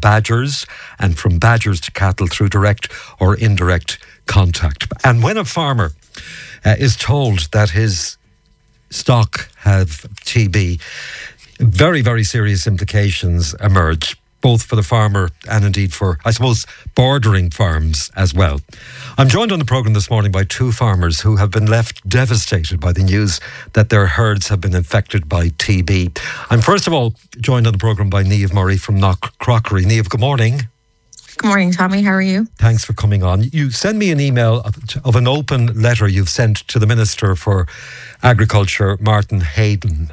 badgers and from badgers to cattle through direct or indirect contact. And when a farmer is told that his stock have TB, very, very serious implications emerge, both for the farmer and indeed for, I suppose, bordering farms as well. I'm joined on the programme this morning by two farmers who have been left devastated by the news that their herds have been infected by TB. I'm first of all joined on the programme by Niamh Murray from Knock Crockery. Niamh, good morning. Good morning, Tommy. How are you? Thanks for coming on. You sent me an email of an open letter you've sent to the Minister for Agriculture, Martin Hayden.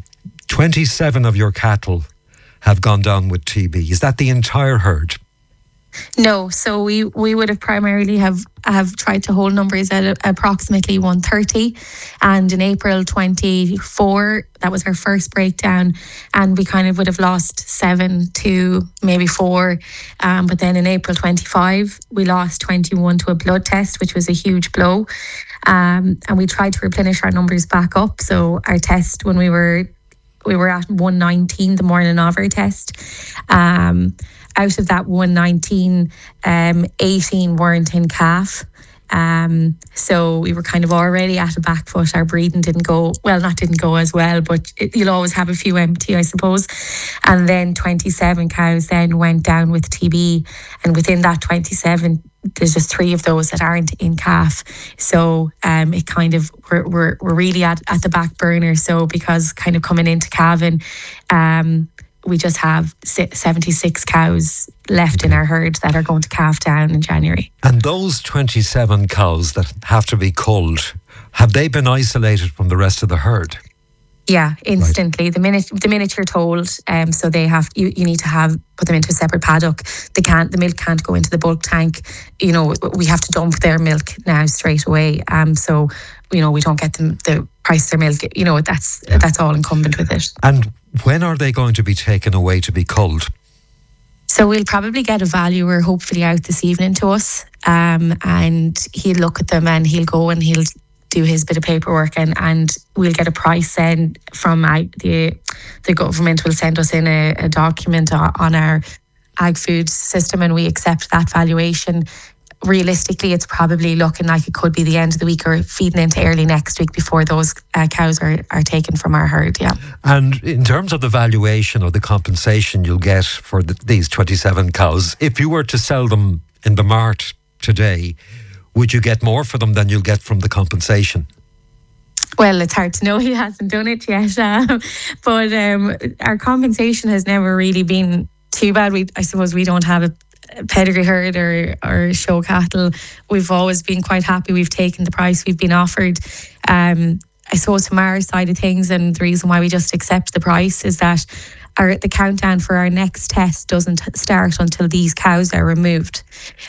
27 of your cattle have gone down with TB. Is that the entire herd? No, so we would have primarily have tried to hold numbers at approximately 130, and in April 24 that was our first breakdown, and we kind of would have lost 7 to maybe 4, but then in April 25 we lost 21 to a blood test, which was a huge blow, and we tried to replenish our numbers back up. So our test, when we were at 119 the morning of our test. Out of that 119, 18 weren't in calf. So we were kind of already at a back foot. Our breeding didn't go as well, but you'll always have a few empty, I suppose. And then 27 cows then went down with TB, and within that 27, there's just 3 of those that aren't in calf. So it kind of, we're really at the back burner. So because kind of coming into calving, we just have 76 cows left in our herd that are going to calf down in January. And those 27 cows that have to be culled, have they been isolated from the rest of the herd? Yeah, instantly. Right. The minute you're told, so they have, you need to put them into a separate paddock. The milk can't go into the bulk tank. You know, we have to dump their milk now straight away. So, you know, we don't get them the price of their milk. You know, that's all incumbent with it. And when are they going to be taken away to be culled? So we'll probably get a valuer hopefully out this evening to us, and he'll look at them and he'll go and he'll do his bit of paperwork, and we'll get a price then from the government will send us in a document on our ag food system, and we accept that valuation. Realistically, it's probably looking like it could be the end of the week or feeding into early next week before those cows are taken from our herd, yeah. And in terms of the valuation or the compensation you'll get for these 27 cows, if you were to sell them in the mart today, would you get more for them than you'll get from the compensation? Well, it's hard to know. He hasn't done it yet. But our compensation has never really been too bad. I suppose we don't have a pedigree herd or show cattle. We've always been quite happy. We've taken the price we've been offered. I suppose from our side of things, and the reason why we just accept the price is that the countdown for our next test doesn't start until these cows are removed.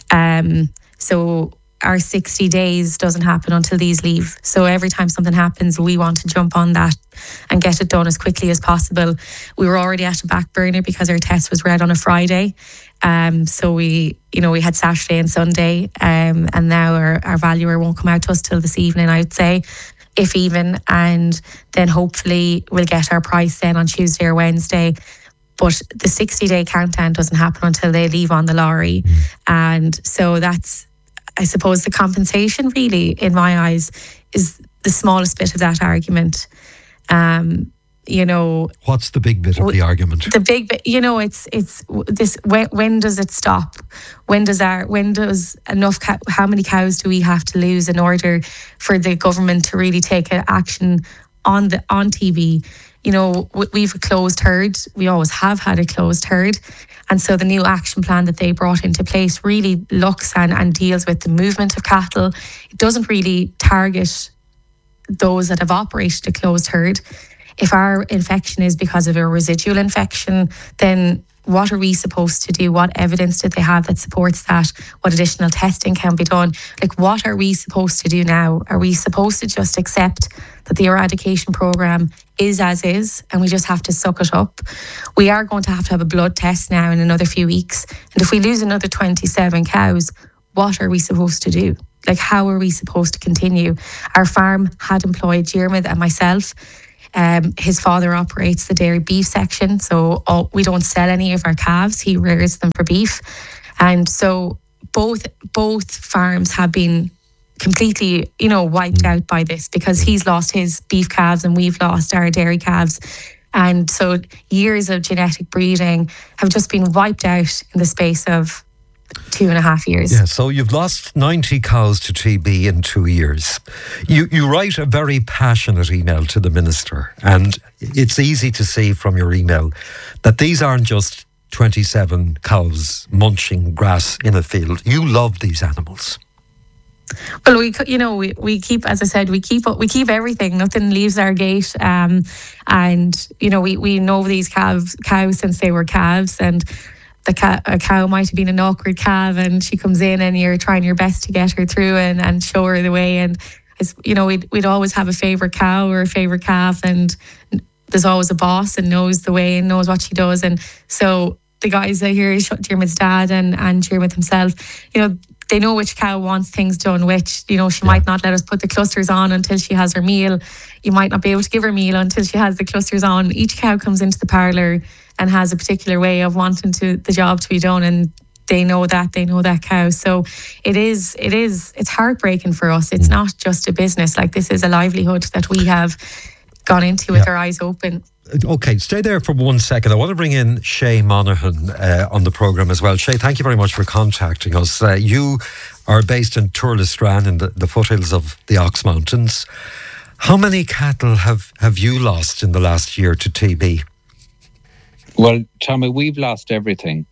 So our 60 days doesn't happen until these leave. So every time something happens, we want to jump on that and get it done as quickly as possible. We were already at a back burner because our test was read on a Friday. So we had Saturday and Sunday, and now our valuer won't come out to us till this evening, I would say, if even, and then hopefully we'll get our price then on Tuesday or Wednesday. But the 60-day countdown doesn't happen until they leave on the lorry. And so that's, I suppose, the compensation really, in my eyes, is the smallest bit of that argument. What's the big bit of the argument? The big bit, it's this. When does it stop? When does enough? How many cows do we have to lose in order for the government to really take action on TB? We've a closed herd. We always have had a closed herd. And so the new action plan that they brought into place really looks and deals with the movement of cattle. It doesn't really target those that have operated a closed herd. If our infection is because of a residual infection, then what are we supposed to do? What evidence did they have that supports that? What additional testing can be done? What are we supposed to do now? Are we supposed to just accept that the eradication programme is as is and we just have to suck it up? We are going to have a blood test now in another few weeks. And if we lose another 27 cows, what are we supposed to do? How are we supposed to continue? Our farm had employed Diarmuid and myself. His father operates the dairy beef section, so we don't sell any of our calves. He rears them for beef, and so both farms have been completely, wiped out by this, because he's lost his beef calves and we've lost our dairy calves. And so years of genetic breeding have just been wiped out in the space of 2.5 years. Yeah, so you've lost 90 cows to TB in 2 years. You write a very passionate email to the Minister, and it's easy to see from your email that these aren't just 27 cows munching grass in a field. You love these animals. Well, we keep, as I said, we keep everything. Nothing leaves our gate, and we know these cows since they were calves, and a cow might have been an awkward calf, and she comes in, and you're trying your best to get her through and show her the way. And we'd always have a favourite cow or a favourite calf, and there's always a boss and knows the way and knows what she does. And so the guys that here, Diarmuid's dad and Diarmuid himself, they know which cow wants things done, which, she might not let us put the clusters on until she has her meal. You might not be able to give her meal until she has the clusters on. Each cow comes into the parlour and has a particular way of wanting the job to be done, and they know that cow. So it's heartbreaking for us. It's not just a business. Like, this is a livelihood that we have gone into with our eyes open. Okay, stay there for 1 second. I want to bring in Shay Monaghan on the programme as well. Shay, thank you very much for contacting us. You are based in Turlestran in the foothills of the Ox Mountains. How many cattle have you lost in the last year to TB? Well, Tommy, we've lost everything.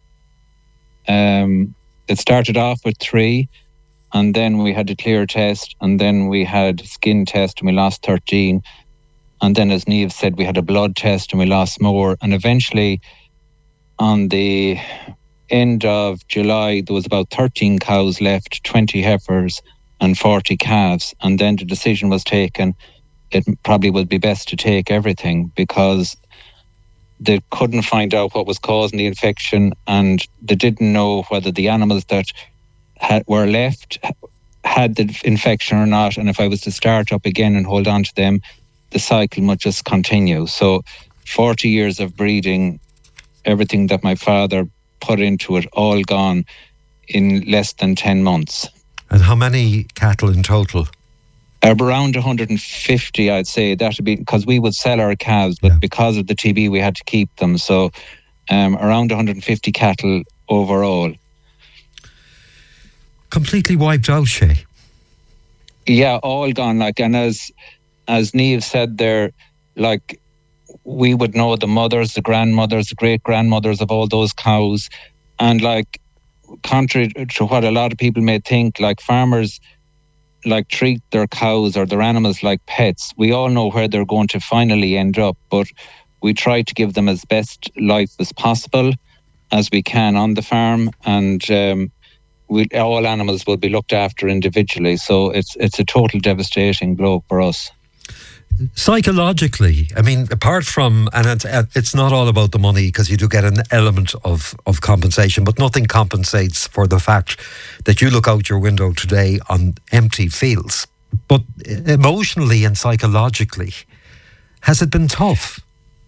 It started off with 3, and then we had a clear test, and then we had skin test, and we lost 13. And then, as Niamh said, we had a blood test and we lost more. And eventually, on the end of July, there was about 13 cows left, 20 heifers and 40 calves. And then the decision was taken, it probably would be best to take everything, because they couldn't find out what was causing the infection, and they didn't know whether the animals that were left had the infection or not. And if I was to start up again and hold on to them, the cycle might just continue. So 40 years of breeding, everything that my father put into it, all gone in less than 10 months. And how many cattle in total? Around 150, I'd say. That would be because we would sell our calves, but because of the TB, we had to keep them. So around 150 cattle overall. Completely wiped out, Shay. Yeah, all gone. And as Niamh said there, we would know the mothers, the grandmothers, the great-grandmothers of all those cows. And contrary to what a lot of people may think, farmers treat their cows or their animals like pets. We all know where they're going to finally end up, but we try to give them as best life as possible as we can on the farm. And all animals will be looked after individually. So it's a total devastating blow for us. Psychologically, I mean, apart from, and it's not all about the money, because you do get an element of compensation, but nothing compensates for the fact that you look out your window today on empty fields. But emotionally and psychologically, has it been tough?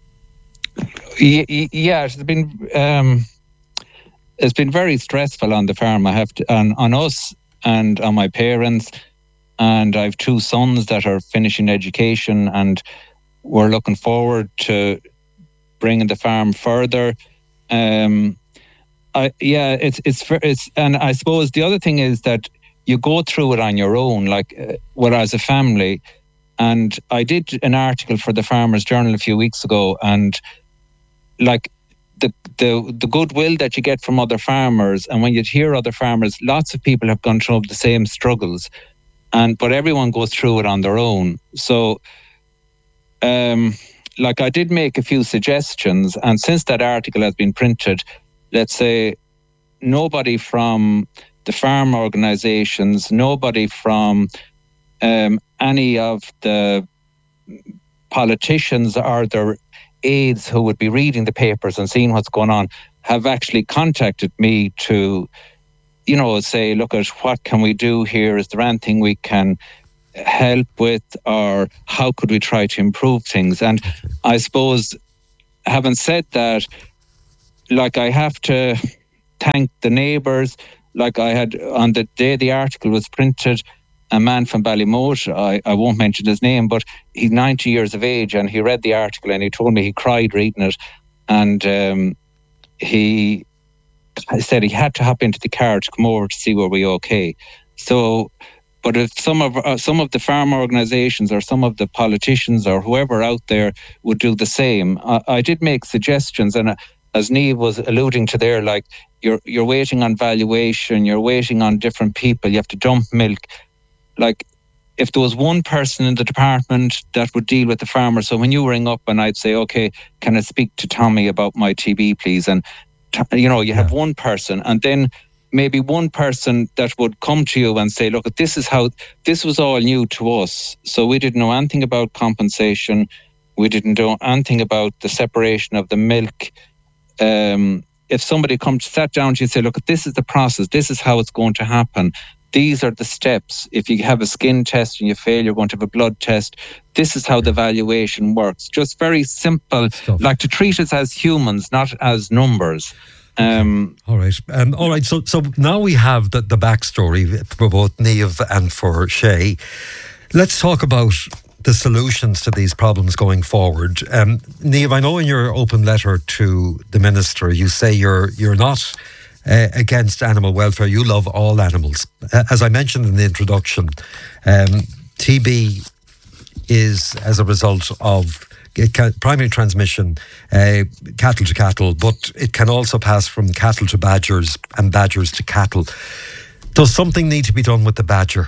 Yeah, it's been very stressful on the farm. I have to, on us and on my parents. And I have 2 sons that are finishing education, and we're looking forward to bringing the farm further. And I suppose the other thing is that you go through it on your own, as a family. And I did an article for the Farmers Journal a few weeks ago, and the goodwill that you get from other farmers, and when you hear other farmers, lots of people have gone through the same struggles. But everyone goes through it on their own. So, I did make a few suggestions, and since that article has been printed, let's say nobody from the farm organisations, nobody from any of the politicians or their aides who would be reading the papers and seeing what's going on have actually contacted me to say, look at what can we do here? Is there anything we can help with, or how could we try to improve things? And I suppose, having said that, like, I have to thank the neighbours. Like, I had, on the day the article was printed, a man from Ballymote, I won't mention his name, but he's 90 years of age, and he read the article and he told me he cried reading it. And he said he had to hop into the car to come over to see were we okay. So, but if some of the farm organisations or some of the politicians or whoever out there would do the same, I did make suggestions. And as Niamh was alluding to there, like, you're waiting on valuation, you're waiting on different people, you have to dump milk. Like, if there was one person in the department that would deal with the farmer, so when you ring up and I'd say, okay, can I speak to Tommy about my TB, please? And, you have one person, and then maybe one person that would come to you and say, look, this was all new to us. So we didn't know anything about compensation. We didn't know anything about the separation of the milk. If somebody sat down to you and say, look, this is the process, this is how it's going to happen. These are the steps. If you have a skin test and you fail, you're going to have a blood test. This is how the valuation works. Just very simple, like to treat us as humans, not as numbers. All right. So now we have the backstory for both Niamh and for Shay. Let's talk about the solutions to these problems going forward. Niamh, I know in your open letter to the Minister, you say you're not against animal welfare. You love all animals. As I mentioned in the introduction, TB is as a result of primary transmission, cattle to cattle, but it can also pass from cattle to badgers and badgers to cattle. Does something need to be done with the badger?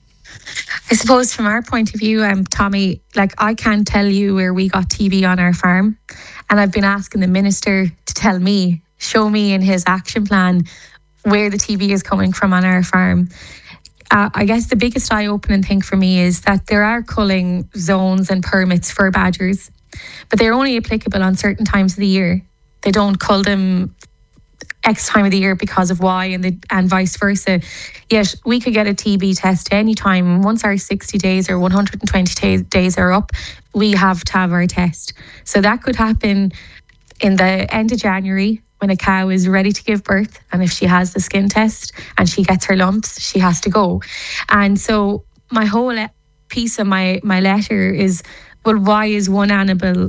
I suppose from our point of view, Tommy, like, I can't tell you where we got TB on our farm, and I've been asking the Minister to tell me, show me in his action plan where the TB is coming from on our farm. I guess the biggest eye-opening thing for me is that there are culling zones and permits for badgers, but they're only applicable on certain times of the year. They don't cull them X time of the year because of Y, and vice versa. Yet we could get a TB test any time. Once our 60 days or 120 days are up, we have to have our test. So that could happen in the end of January, when a cow is ready to give birth, and if she has the skin test and she gets her lumps, she has to go. And so my whole piece of my letter is, well, why is one animal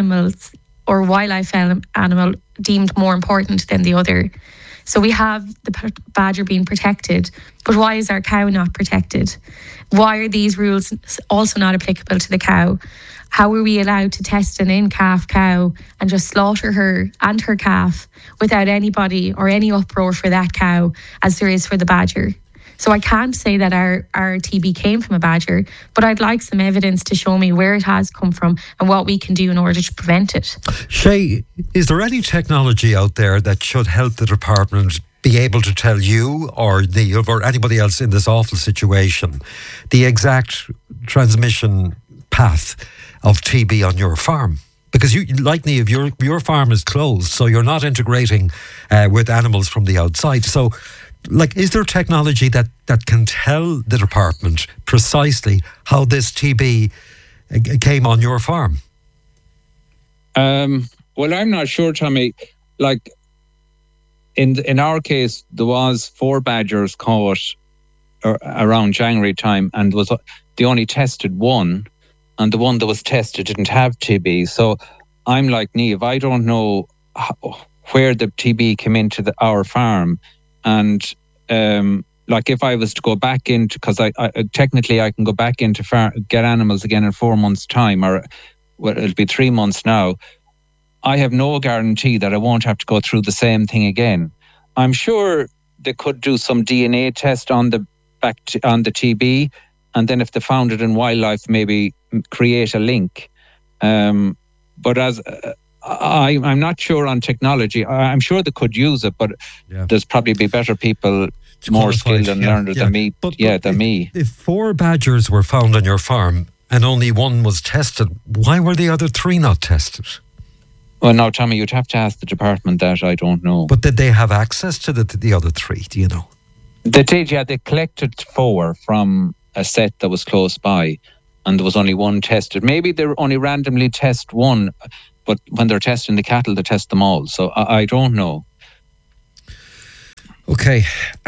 or wildlife animal deemed more important than the other? So we have the badger being protected, but why is our cow not protected? Why are these rules also not applicable to the cow? How are we allowed to test an in-calf cow and just slaughter her and her calf without anybody or any uproar for that cow as there is for the badger? So I can't say that our TB came from a badger, but I'd like some evidence to show me where it has come from and what we can do in order to prevent it. Shay, is there any technology out there that should help the department be able to tell you or Niamh or anybody else in this awful situation the exact transmission path of TB on your farm? Because you, like Niamh, your farm is closed, so you're not integrating with animals from the outside. So, like, is there technology that can tell the department precisely how this TB came on your farm? Well, I'm not sure, Tommy. Like, in our case, there was 4 badgers caught around January time, and they only tested one. And the one that was tested didn't have TB. So I'm like Niamh, I don't know where the TB came into our farm. And like, if I was to go back into, because I technically I can go back into get animals again in 4 months' time, or well, it'll be 3 months now. I have no guarantee that I won't have to go through the same thing again. I'm sure they could do some DNA test on the TB, and then if they found it in wildlife, maybe create a link. But as I'm not sure on technology, I'm sure they could use it, but there's probably be better people, more skilled and learned than me. Than me. If 4 badgers were found on your farm and only one was tested, why were the other 3 not tested? Well, now, Tommy, you'd have to ask the department that. I don't know. But did they have access to the other 3? Do you know? They did, yeah. They collected 4 from a set that was close by, and there was only one tested. Maybe they only randomly test one, but when they're testing the cattle, they test them all. So I don't know. Okay.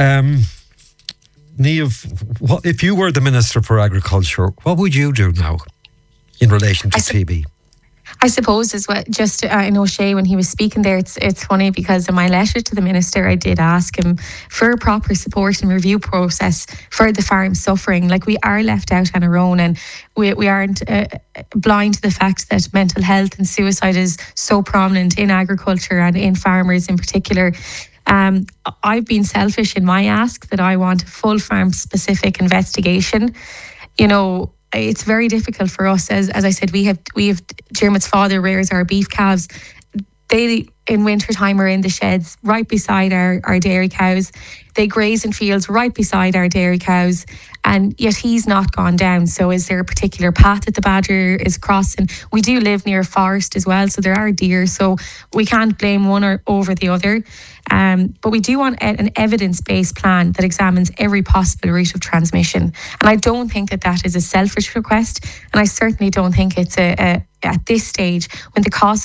Niamh, if you were the Minister for Agriculture, what would you do now in relation to TB? I suppose as well, I know Shay, when he was speaking there, it's funny because in my letter to the Minister, I did ask him for a proper support and review process for the farm suffering. Like, we are left out on our own, and we aren't blind to the fact that mental health and suicide is so prominent in agriculture and in farmers in particular. I've been selfish in my ask that I want a full farm specific investigation. You know, it's very difficult for us. As I said, we have Dermot's father rears our beef calves. They in winter time are in the sheds right beside our dairy cows. They graze in fields right beside our dairy cows, and yet he's not gone down. So is there a particular path that the badger is crossing? We do live near a forest as well, so there are deer, so we can't blame one over the other. But we do want an evidence-based plan that examines every possible route of transmission. And I don't think that is a selfish request, and I certainly don't think it's at this stage, when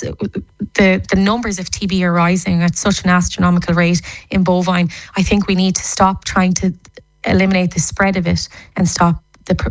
the numbers of TB are rising at such an astronomical rate in bovine. I think we need to stop trying to eliminate the spread of it and stop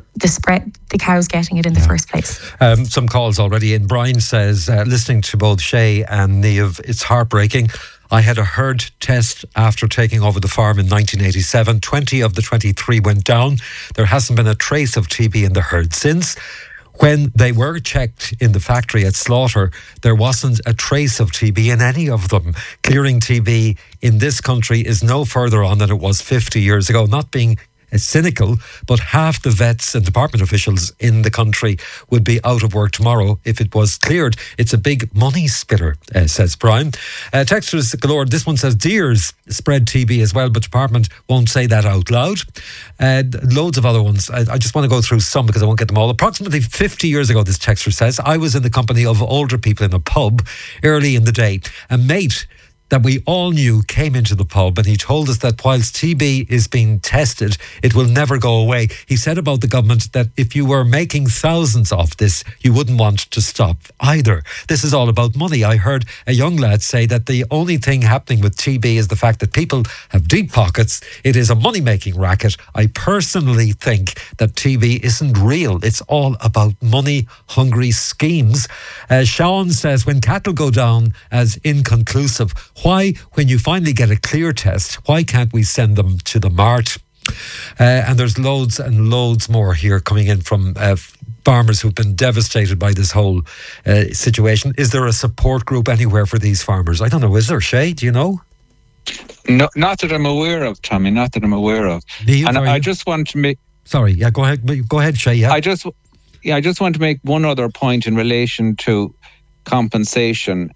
the cows getting it in the first place. Some calls already in. Brian says, listening to both Shay and Niamh, it's heartbreaking. I had a herd test after taking over the farm in 1987. 20 of the 23 went down. There hasn't been a trace of TB in the herd since. When they were checked in the factory at slaughter, there wasn't a trace of TB in any of them. Clearing TB in this country is no further on than it was 50 years ago. Not being cynical, but half the vets and department officials in the country would be out of work tomorrow if it was cleared. It's a big money spinner, says Brian. Texters galore. This one says deers spread TB as well, but department won't say that out loud. Loads of other ones. I just want to go through some because I won't get them all. Approximately 50 years ago, this texter says, I was in the company of older people in a pub early in the day. A mate that we all knew came into the pub, and he told us that whilst TB is being tested, it will never go away. He said about the government that if you were making thousands of this, you wouldn't want to stop either. This is all about money. I heard a young lad say that the only thing happening with TB is the fact that people have deep pockets. It is a money-making racket. I personally think that TB isn't real. It's all about money-hungry schemes. Sean says, when cattle go down as inconclusive, why, when you finally get a clear test, why can't we send them to the mart? And there's loads and loads more here coming in from farmers who've been devastated by this whole situation. Is there a support group anywhere for these farmers? I don't know. Is there, Shay? Do you know? No, not that I'm aware of, Tommy. Not that I'm aware of. I just want to make... Sorry, yeah, go ahead, Shay. Yeah. I just want to make one other point in relation to compensation.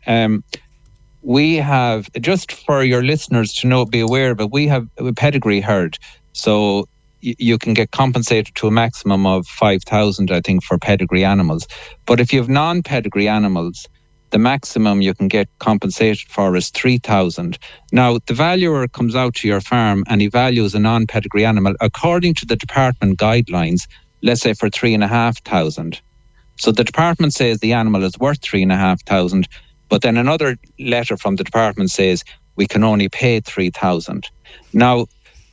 We have, just for your listeners to know, be aware, but we have a pedigree herd. So you can get compensated to a maximum of 5,000, I think, for pedigree animals. But if you have non-pedigree animals, the maximum you can get compensated for is 3,000. Now, the valuer comes out to your farm and he values a non-pedigree animal according to the department guidelines, let's say for 3,500. So the department says the animal is worth 3,500. But then another letter from the department says we can only pay 3,000. Now,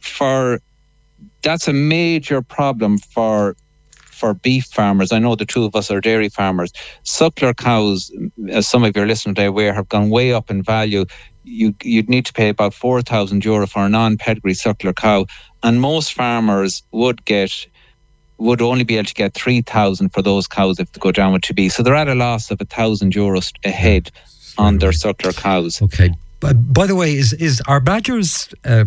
that's a major problem for beef farmers. I know the two of us are dairy farmers. Suckler cows, as some of your listeners are aware, have gone way up in value. You'd need to pay about €4,000 for a non-pedigree suckler cow, and most farmers would only be able to get 3,000 for those cows if they go down with TB. So they're at a loss of €1,000 a head on their suckler cows. Okay. By the way, are badgers?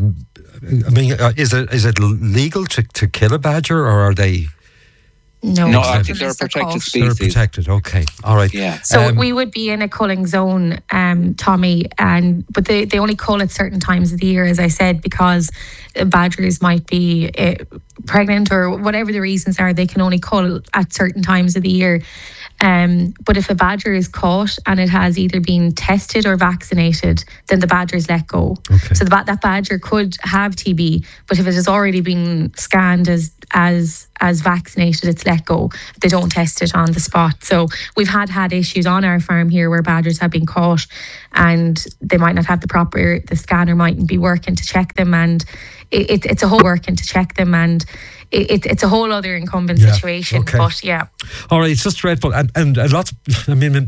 Is it legal to kill a badger, or are they? No, I think they're a protected species. They're protected. Okay, all right. Yeah. So we would be in a culling zone, Tommy, but they only cull at certain times of the year, as I said, because badgers might be pregnant or whatever the reasons are. They can only cull at certain times of the year. But if a badger is caught and it has either been tested or vaccinated, then the badger is let go. Okay. So that badger could have TB, but if it has already been scanned as vaccinated, it's let go. They don't test it on the spot. So we've had issues on our farm here where badgers have been caught and they might not have the scanner mightn't be working to check them, and it's a whole working to check them, and it's a whole other incumbent situation. Okay. But yeah. All right, it's just dreadful. And lots, I mean,